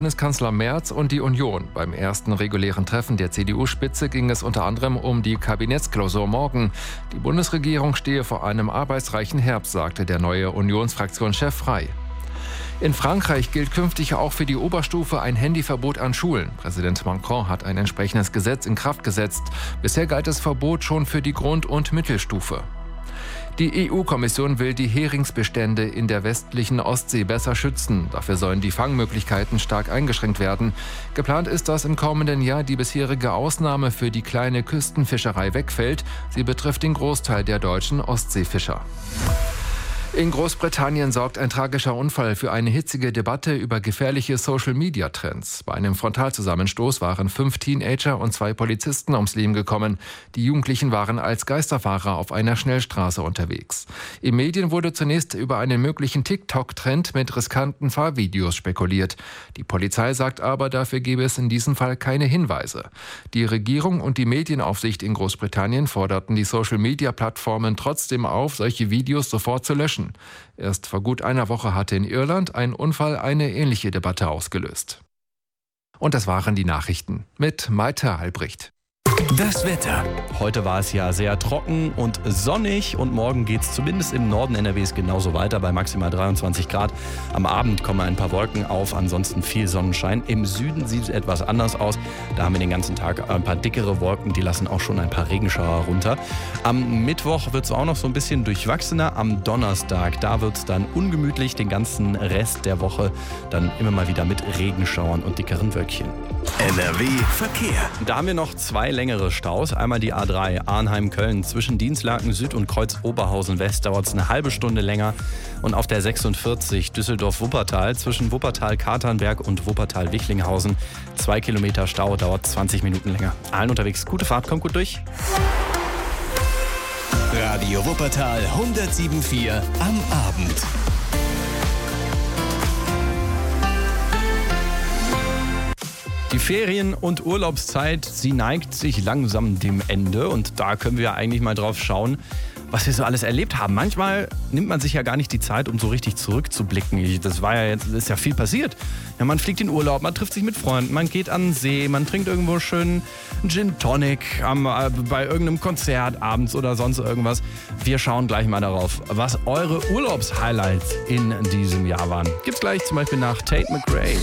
Bundeskanzler Merz und die Union. Beim ersten regulären Treffen der CDU-Spitze ging es unter anderem um die Kabinettsklausur morgen. Die Bundesregierung stehe vor einem arbeitsreichen Herbst, sagte der neue Unionsfraktionschef Frey. In Frankreich gilt künftig auch für die Oberstufe ein Handyverbot an Schulen. Präsident Macron hat ein entsprechendes Gesetz in Kraft gesetzt. Bisher galt das Verbot schon für die Grund- und Mittelstufe. Die EU-Kommission will die Heringsbestände in der westlichen Ostsee besser schützen. Dafür sollen die Fangmöglichkeiten stark eingeschränkt werden. Geplant ist, dass im kommenden Jahr die bisherige Ausnahme für die kleine Küstenfischerei wegfällt. Sie betrifft den Großteil der deutschen Ostseefischer. In Großbritannien sorgt ein tragischer Unfall für eine hitzige Debatte über gefährliche Social-Media-Trends. Bei einem Frontalzusammenstoß waren 5 Teenager und 2 Polizisten ums Leben gekommen. Die Jugendlichen waren als Geisterfahrer auf einer Schnellstraße unterwegs. In Medien wurde zunächst über einen möglichen TikTok-Trend mit riskanten Fahrvideos spekuliert. Die Polizei sagt aber, dafür gebe es in diesem Fall keine Hinweise. Die Regierung und die Medienaufsicht in Großbritannien forderten die Social-Media-Plattformen trotzdem auf, solche Videos sofort zu löschen. Erst vor gut einer Woche hatte in Irland ein Unfall eine ähnliche Debatte ausgelöst. Und das waren die Nachrichten mit Maite Albrecht. Das Wetter. Heute war es ja sehr trocken und sonnig und morgen geht es zumindest im Norden NRWs genauso weiter bei maximal 23 Grad. Am Abend kommen ein paar Wolken auf, ansonsten viel Sonnenschein. Im Süden sieht es etwas anders aus. Da haben wir den ganzen Tag ein paar dickere Wolken, die lassen auch schon ein paar Regenschauer runter. Am Mittwoch wird es auch noch so ein bisschen durchwachsener. Am Donnerstag, da wird es dann ungemütlich, den ganzen Rest der Woche dann immer mal wieder mit Regenschauern und dickeren Wölkchen. NRW Verkehr. Da haben wir noch 2 längere Staus. Einmal die A3 Arnheim-Köln zwischen Dienstlaken Süd und Kreuz Oberhausen West dauert es eine halbe Stunde länger. Und auf der 46 Düsseldorf-Wuppertal zwischen Wuppertal-Katernberg und Wuppertal-Wichlinghausen 2 Kilometer Stau, dauert 20 Minuten länger. Allen unterwegs gute Fahrt, kommt gut durch. Radio Wuppertal 107.4 am Abend. Die Ferien- und Urlaubszeit, sie neigt sich langsam dem Ende und da können wir eigentlich mal drauf schauen, was wir so alles erlebt haben. Manchmal nimmt man sich ja gar nicht die Zeit, um so richtig zurückzublicken. Das war ja jetzt, ist ja viel passiert. Ja, man fliegt in Urlaub, man trifft sich mit Freunden, man geht an den See, man trinkt irgendwo schön einen Gin Tonic bei irgendeinem Konzert abends oder sonst irgendwas. Wir schauen gleich mal darauf, was eure Urlaubshighlights in diesem Jahr waren. Gibt's gleich zum Beispiel nach Tate McRae.